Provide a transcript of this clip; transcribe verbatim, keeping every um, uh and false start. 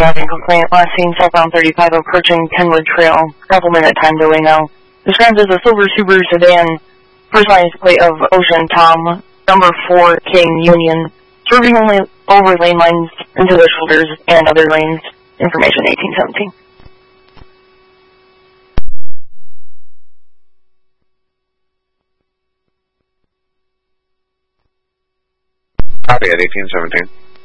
driving complaint. Last seen southbound thirty-five approaching Kenwood Trail. Couple minute time delay now. Described as a silver Subaru sedan. First license plate of Ocean Tom. Number four King Union. Swerving only over lane lines into the shoulders and other lanes. Information eighteen seventeen. Copy at eighteen seventeen.